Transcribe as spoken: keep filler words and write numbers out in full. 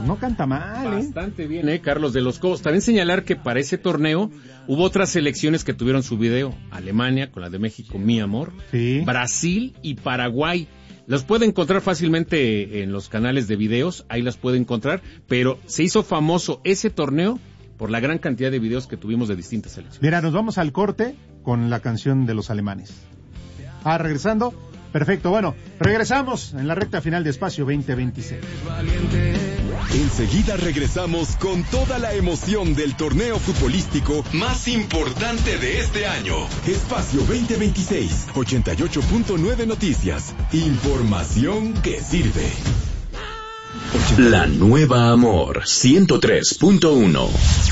pues no canta mal, ¿eh? Bastante bien, ¿eh? Carlos de los Cobos. También señalar que para ese torneo hubo otras selecciones que tuvieron su video. Alemania, con la de México, Mi Amor. Sí. Brasil y Paraguay. Las puede encontrar fácilmente en los canales de videos, ahí las puede encontrar, pero se hizo famoso ese torneo por la gran cantidad de videos que tuvimos de distintas selecciones. Mira, nos vamos al corte con la canción de los alemanes. Ah, regresando. Perfecto, bueno, regresamos en la recta final de Espacio veinte veintiséis. Enseguida regresamos con toda la emoción del torneo futbolístico más importante de este año. Espacio veinte veintiséis, ochenta y ocho punto nueve Noticias. Información que sirve. La nueva Amor ciento tres punto uno.